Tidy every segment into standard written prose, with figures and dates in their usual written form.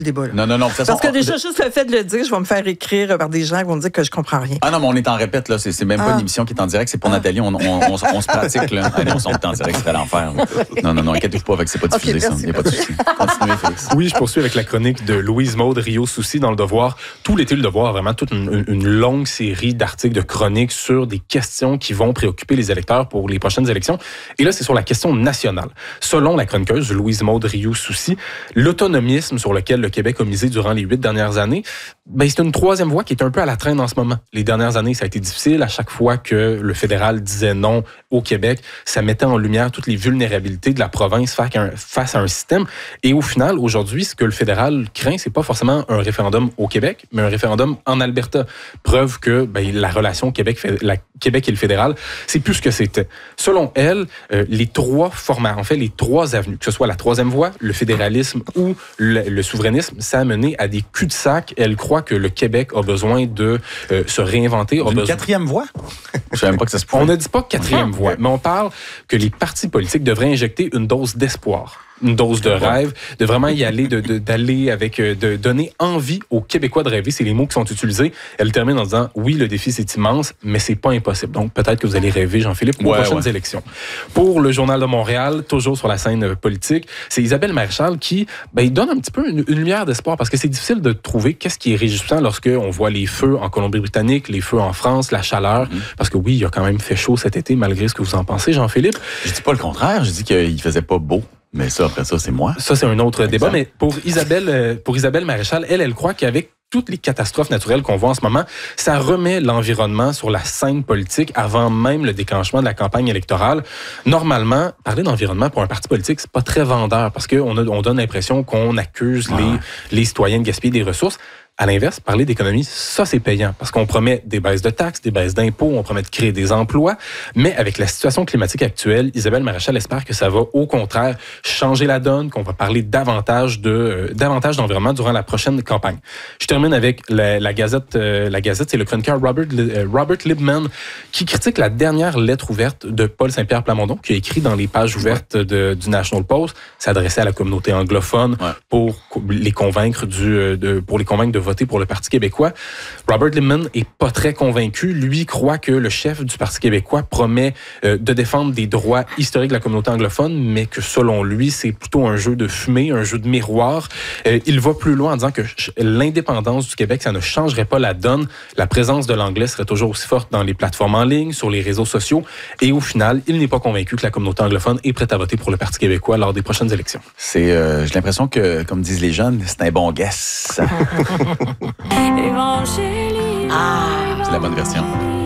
débat. Là. Non, de toute façon, parce que déjà, juste le fait de le dire, je vais me faire écrire par des gens qui vont me dire que je comprends rien. Ah non, mais on est en répète, là. C'est même pas une émission qui est en direct. C'est pour Nathalie. On se pratique, là. Allez, on est en direct, c'est l'enfer. Non, inquiétez-vous pas avec c'est pas diffusé, ça. Il n'y a pas de souci. Continuez, Félix. Oui, je poursuis avec la chronique de Louise Maude Riot-Soucy dans Le Devoir. Tout l'été, Le Devoir a vraiment toute une longue série d'articles, de chroniques sur des questions qui vont préoccuper les électeurs pour les prochaines élections. Et là, c'est sur la question nationale. Selon la chroniqueuse Louise Maude Riot-Soucy, l'autonomisme sur lequel le Québec a misé durant les 8 dernières années, c'est une troisième voie qui est un peu à la traîne en ce moment. Les dernières années, ça a été difficile. À chaque fois que le fédéral disait non au Québec, ça mettait en lumière toutes les vulnérabilités de la province face à un système. Et au final, aujourd'hui, ce que le fédéral craint, c'est pas forcément un référendum au Québec, mais un référendum en Alberta. Preuve que la relation Québec et le fédéral, c'est plus ce que c'était. Selon elle, les trois formats, en fait, les trois avenues, que ce soit la troisième voie, le fédéralisme ou le souverainisme, ça a mené à des cul-de-sac. Elle croit que le Québec a besoin de se réinventer. Une quatrième voie? Je savais même pas que ça se pouvait. On ne dit pas quatrième voie, mais on parle que les partis politiques devraient injecter une dose d'espoir. Une dose de rêve, de vraiment y aller, d'aller avec, de donner envie aux Québécois de rêver. C'est les mots qui sont utilisés. Elle termine en disant, oui, le défi, c'est immense, mais c'est pas impossible. Donc, peut-être que vous allez rêver, Jean-Philippe, aux prochaines élections. Pour le Journal de Montréal, toujours sur la scène politique, c'est Isabelle Maréchal qui, il donne un petit peu une lumière d'espoir parce que c'est difficile de trouver qu'est-ce qui est réjouissant lorsqu'on voit les feux en Colombie-Britannique, les feux en France, la chaleur. Parce que oui, il a quand même fait chaud cet été, malgré ce que vous en pensez, Jean-Philippe. Je dis pas le contraire. Je dis qu'il faisait pas beau. Mais ça, après ça, c'est moi. Ça, c'est un autre débat. Mais pour Isabelle Maréchal, elle croit qu'avec toutes les catastrophes naturelles qu'on voit en ce moment, ça remet l'environnement sur la scène politique avant même le déclenchement de la campagne électorale. Normalement, parler d'environnement pour un parti politique, c'est pas très vendeur parce qu'on donne l'impression qu'on accuse les citoyens de gaspiller des ressources. À l'inverse, parler d'économie, ça, c'est payant parce qu'on promet des baisses de taxes, des baisses d'impôts, on promet de créer des emplois. Mais avec la situation climatique actuelle, Isabelle Maréchal espère que ça va, au contraire, changer la donne, qu'on va parler davantage d'environnement durant la prochaine campagne. Je termine avec la Gazette, c'est le chroniqueur Robert Libman qui critique la dernière lettre ouverte de Paul Saint-Pierre Plamondon, qui a écrit dans les pages ouvertes du National Post, s'adressait à la communauté anglophone pour les convaincre de voter pour le Parti québécois. Robert Libman est pas très convaincu. Lui croit que le chef du Parti québécois promet de défendre des droits historiques de la communauté anglophone, mais que selon lui, c'est plutôt un jeu de fumée, un jeu de miroir. Il va plus loin en disant que l'indépendance du Québec, ça ne changerait pas la donne. La présence de l'anglais serait toujours aussi forte dans les plateformes en ligne, sur les réseaux sociaux. Et au final, il n'est pas convaincu que la communauté anglophone est prête à voter pour le Parti québécois lors des prochaines élections. J'ai l'impression que, comme disent les jeunes, c'est un bon guess. C'est la bonne version.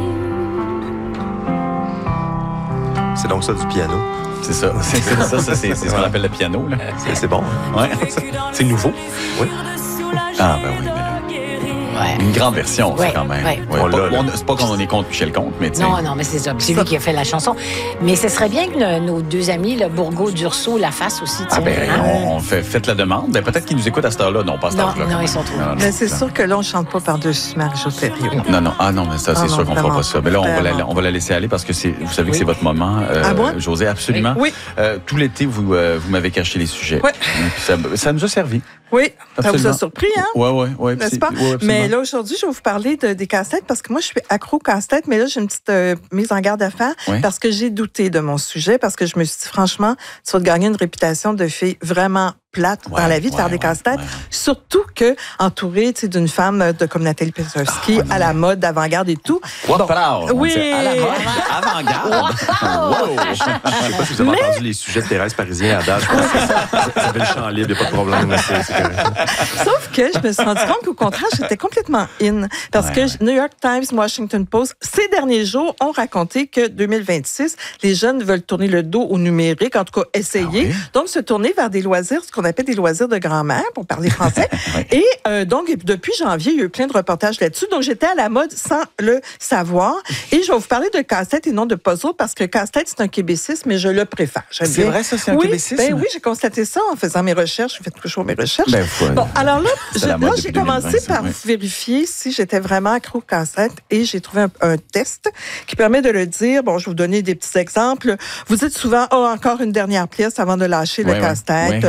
C'est donc ça du piano. C'est ça. C'est ce qu'on appelle le piano. Là. C'est bon. Hein? Ouais. C'est nouveau. Oui. Ah, ben oui. Une grande version, quand même. Ouais. C'est pas qu'on est contre Michel Comte, mais Non, mais c'est ça. C'est lui qui a fait la chanson. Mais ce serait bien que nos deux amis, le Bourgault-Dursault, la fassent aussi. On fait la demande. Peut-être qu'ils nous écoutent à cette heure-là. Non, pas à cette heure-là. Non, ils sont trop. Mais c'est sûr que là, on ne chante pas par-dessus Marie-Jo Thériault. Non. Ah non, mais ça, c'est sûr qu'on ne fera pas ça. Mais là, on va la laisser aller parce que vous savez que c'est votre moment, Josée, absolument. Oui. Tout l'été, vous m'avez caché les sujets. Oui. Ça nous a servi. Oui, absolument. Ça vous a surpris, hein? Oui. N'est-ce pas? Mais là, aujourd'hui, je vais vous parler des casse-têtes parce que moi, je suis accro aux casse-têtes, mais là, j'ai une petite mise en garde à faire parce que j'ai douté de mon sujet, parce que je me suis dit, franchement, tu vas te gagner une réputation de fille vraiment plate dans la vie de faire des casse-têtes. Surtout que entourée d'une femme comme Nathalie Petrowski à la mode d'avant-garde et tout. Oui. À la mode avant-garde. Wow. Je sais pas si vous avez entendu les sujets de Thérèse Parisien à date. Vous avez le champ libre, il n'y a pas de problème. Sauf que je me suis rendu compte qu'au contraire, j'étais complètement in. Parce que New York Times, Washington Post, ces derniers jours, ont raconté que 2026, les jeunes veulent tourner le dos au numérique, en tout cas essayer. Donc, se tourner vers des loisirs, ce qu'on appelle des loisirs de grand-mère, pour parler français. Et donc, depuis janvier, il y a eu plein de reportages là-dessus. Donc, j'étais à la mode sans le savoir. Et je vais vous parler de casse-tête et non de puzzle, parce que casse-tête, c'est un québécisme, mais je le préfère. C'est vrai, ça, c'est un québécisme? Oui, j'ai constaté ça en faisant mes recherches. J'ai fait toujours mes recherches. Bon, alors là, j'ai commencé par vérifier si j'étais vraiment accro aux casse-tête et j'ai trouvé un test qui permet de le dire. Bon, je vais vous donner des petits exemples. Vous dites souvent, encore une dernière pièce avant de lâcher le casse-tête.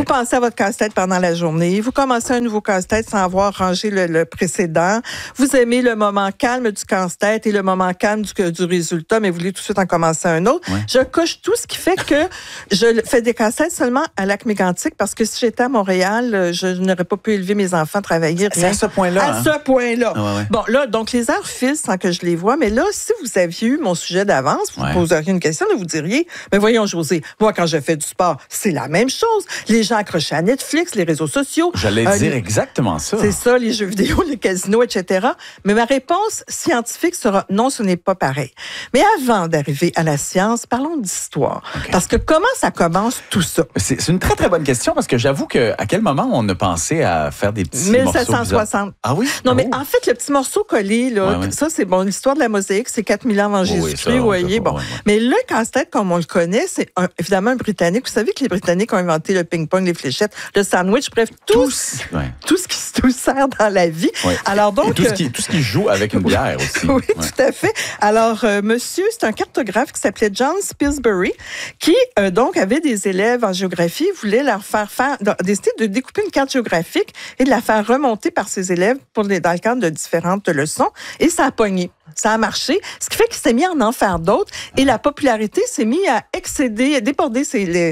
Vous pensez à votre casse-tête pendant la journée. Vous commencez un nouveau casse-tête sans avoir rangé le précédent. Vous aimez le moment calme du casse-tête et le moment calme du résultat, mais vous voulez tout de suite en commencer un autre. Ouais. Je coche tout ce qui fait que je fais des casse-têtes seulement à Lac-Mégantic parce que si j'étais à Montréal, je n'aurais pas pu élever mes enfants, travailler. C'est à ce point-là. À ce point-là. Ouais. Bon, là, donc les heures filent sans que je les vois, mais là, si vous aviez eu mon sujet d'avance, vous poseriez une question, vous diriez, mais voyons, José, moi, quand je fais du sport, c'est la même chose. Les gens accrochés à Netflix, les réseaux sociaux. J'allais dire exactement ça. C'est ça, les jeux vidéo, les casinos, etc. Mais ma réponse scientifique sera non, ce n'est pas pareil. Mais avant d'arriver à la science, parlons d'histoire. Okay. Parce que comment ça commence tout ça? C'est une très, très bonne question parce que j'avoue qu'à quel moment on a pensé à faire des petits 1760. Ah oui? Non, mais en fait, le petit morceau collé, là, ça, c'est bon. L'histoire de la mosaïque, c'est 4000 ans avant Jésus-Christ, vous voyez. Bon. Mais le casse-tête, comme on le connaît, c'est évidemment un Britannique. Vous savez que les Britanniques ont inventé le ping-pong, les fléchettes, le sandwich, bref, tout ce qui se sert dans la vie. Ouais. Alors, donc, et tout ce qui joue avec une bière aussi. Oui, tout à fait. Alors, monsieur, c'est un cartographe qui s'appelait John Spilsbury, qui, donc, avait des élèves en géographie, voulait leur faire décider de découper une carte géographique et de la faire remonter par ses élèves dans le cadre de différentes leçons. Et ça a pogné. Ça a marché, ce qui fait qu'il s'est mis à en faire d'autres et la popularité s'est mise à déborder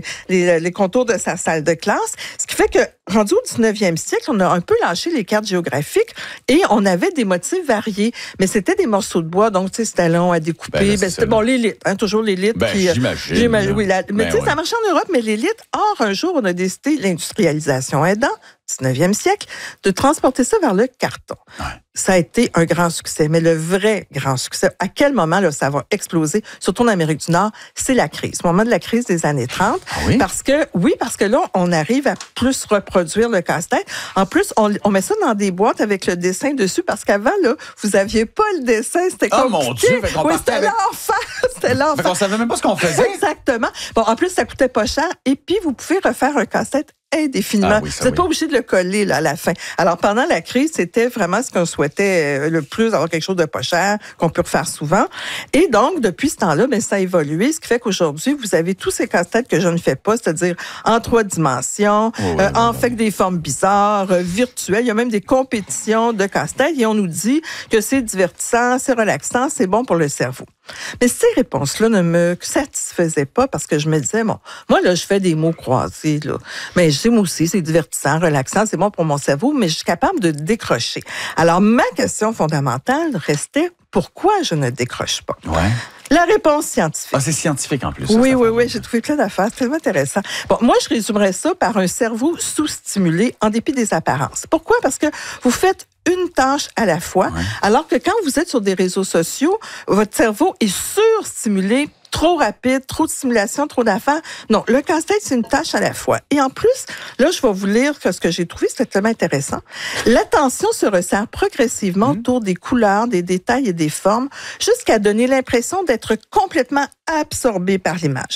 les contours de sa salle de classe, ce qui fait que, rendu au 19e siècle, on a un peu lâché les cartes géographiques et on avait des motifs variés, mais c'était des morceaux de bois, donc tu sais, c'était long à découper. C'était bon, l'élite, toujours l'élite. J'imagine. Oui, mais tu sais, ça marchait en Europe, mais l'élite, or, un jour, on a décidé, l'industrialisation aidant, 19e siècle, de transporter ça vers le carton. Ouais. Ça a été un grand succès, mais le vrai grand succès, à quel moment là, ça va exploser, surtout en Amérique du Nord, c'est la crise, au moment de la crise des années 30. Ah oui? Parce que là, on arrive à plus reproduire le casse-tête. En plus, on met ça dans des boîtes avec le dessin dessus, parce qu'avant, là, vous aviez pas le dessin, c'était compliqué. Oh mon Dieu! C'était l'enfer! C'était l'enfer! On savait même pas ce qu'on faisait. Exactement. Bon, en plus, ça coûtait pas cher, et puis vous pouvez refaire un casse-tête indéfiniment. Ah oui, vous n'êtes pas obligé de le coller là, à la fin. Alors, pendant la crise, c'était vraiment ce qu'on souhaitait le plus, avoir quelque chose de pas cher, qu'on peut refaire souvent. Et donc, depuis ce temps-là, ça a évolué, ce qui fait qu'aujourd'hui, vous avez tous ces casse-têtes que je ne fais pas, c'est-à-dire en 3 dimensions, fait des formes bizarres, virtuelles. Il y a même des compétitions de casse-tête et on nous dit que c'est divertissant, c'est relaxant, c'est bon pour le cerveau. Mais ces réponses-là ne me satisfaisaient pas parce que je me disais, bon, moi, là, je fais des mots croisés, là. Mais je sais, moi aussi, c'est divertissant, relaxant, c'est bon pour mon cerveau, mais je suis capable de décrocher. Alors, ma question fondamentale restait, pourquoi je ne décroche pas? Ouais. La réponse scientifique. Ah, c'est scientifique en plus. Oui, j'ai trouvé plein d'affaires. C'est tellement intéressant. Bon, moi, je résumerais ça par un cerveau sous-stimulé en dépit des apparences. Pourquoi? Parce que vous faites une tâche à la fois, alors que quand vous êtes sur des réseaux sociaux, votre cerveau est surstimulé, trop rapide, trop de stimulation, trop d'affaires. Non, le casse-tête, c'est une tâche à la fois. Et en plus, là, je vais vous lire que ce que j'ai trouvé, c'était tellement intéressant. L'attention se resserre progressivement autour des couleurs, des détails et des formes, jusqu'à donner l'impression d'être complètement absorbé par l'image.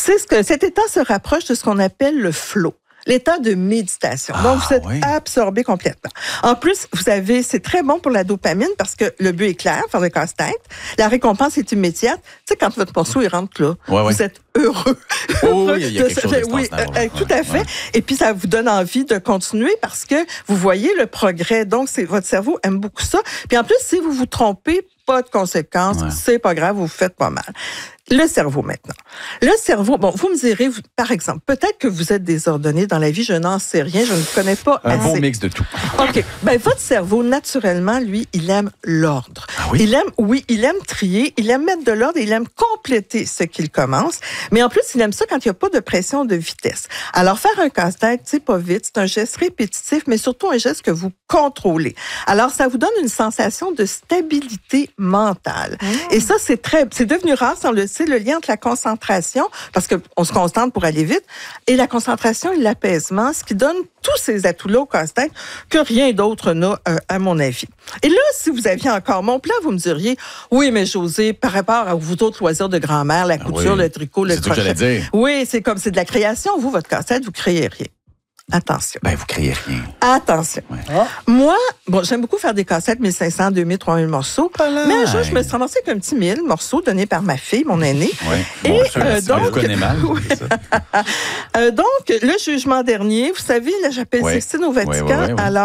Cet état se rapproche de ce qu'on appelle le flow. L'état de méditation. Donc, vous êtes absorbé complètement. En plus, c'est très bon pour la dopamine parce que le but est clair, faire le casse-tête. La récompense est immédiate. Tu sais, quand votre morceau, il rentre là, vous êtes heureux. Oui, il y a quelque chose d'extraordinaire. Tout à fait. Et puis, ça vous donne envie de continuer parce que vous voyez le progrès. Donc, votre cerveau aime beaucoup ça. Puis en plus, si vous vous trompez, pas de conséquences, c'est pas grave, vous vous faites pas mal. Le cerveau, maintenant. Le cerveau, bon, vous me direz, par exemple, peut-être que vous êtes désordonné dans la vie, je n'en sais rien, je ne connais pas assez. Un bon mix de tout. OK. Votre cerveau, naturellement, lui, il aime l'ordre. Ah oui? Il aime trier, il aime mettre de l'ordre, il aime compléter ce qu'il commence. Mais en plus, il aime ça quand il n'y a pas de pression de vitesse. Alors, faire un casse-tête, c'est pas vite, c'est un geste répétitif, mais surtout un geste que vous contrôlez. Alors, ça vous donne une sensation de stabilité mentale. Et ça, c'est devenu rare, sans le lien entre la concentration, parce qu'on se concentre pour aller vite, et la concentration et l'apaisement, ce qui donne tous ces atouts-là au casse-tête que rien d'autre n'a, à mon avis. Et là, si vous aviez encore mon plan, vous me diriez, oui, mais José, par rapport à vous autres loisirs de grand-mère, la couture, le tricot, le crochet. C'est ce que j'allais dire. Oui, c'est de la création. Vous, votre casse-tête, vous créez rien. Attention. Ben, vous créez rien. Attention. Ouais. Moi, j'aime beaucoup faire des cassettes, 1500, 2000, 3000 morceaux. Mais un jour, je me suis ramassée avec un petit 1000 morceaux donné par ma fille, mon aînée. Ouais. Et On vous connaît mal. donc, le jugement dernier, vous savez, la chapelle Sixtine au Vatican, alors